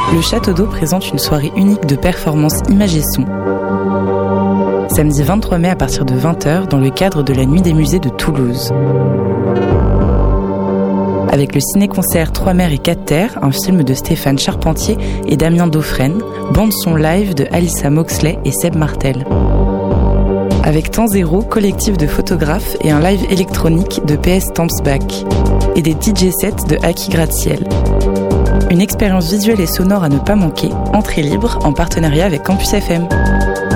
le Château d'Eau présente une soirée unique de performances images et son. Samedi 23 mai à partir de 20h dans le cadre de la Nuit des musées de Toulouse. Avec le ciné-concert 3 mers et 4 terres, un film de Stéphane Charpentier et Damien Dauphren, bande-son live de Alyssa Moxley et Seb Martel. Avec Temps Zéro, collectif de photographes et un live électronique de PS Tampsbach. Et des DJ sets de Aki Gratte-Ciel. Une expérience visuelle et sonore à ne pas manquer, entrée libre en partenariat avec Campus FM.